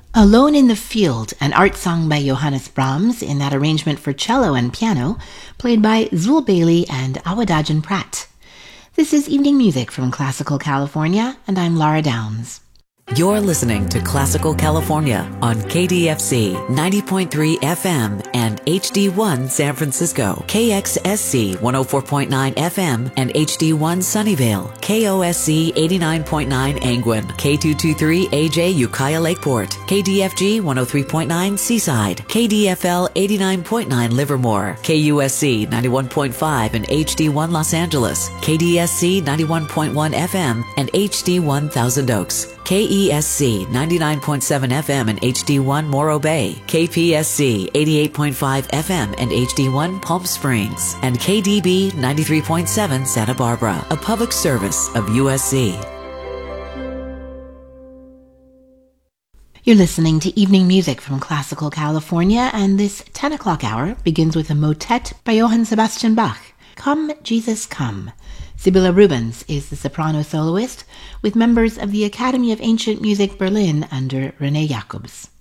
Alone in the Field, an art song by Johannes Brahms in that arrangement for cello and piano, played by Zul Bailey and Awadajan Pratt. This is Evening Music from Classical California, and I'm Laura Downs. You're listening to Classical California on KDFC 90.3 FM and HD1 San Francisco, KXSC 104.9 FM and HD1 Sunnyvale, KOSC 89.9 Angwin, K223 AJ Ukiah Lakeport, KDFG 103.9 Seaside, KDFL 89.9 Livermore, KUSC 91.5 and HD1 Los Angeles, KDSC 91.1 FM and HD1 Thousand Oaks, KESC 99.7 FM and HD1 Morro Bay, KPSC 88.5 FM and HD1 Palm Springs, and KDB 93.7 Santa Barbara, a public service of USC. You're listening to Evening Music from Classical California, and this 10 o'clock hour begins with a motet by Johann Sebastian Bach, Come, Jesus, Come. Sibylla Rubens is the soprano soloist, with members of the Academy of Ancient Music Berlin under René Jacobs.